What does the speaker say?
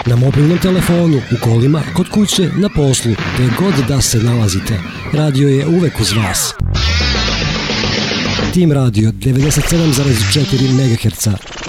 Na mobilnom telefonu, u kolima, kod kuće, na poslu, gde god da se nalazite. Radio je uvek uz vas. Tim Radio 97,4 MHz.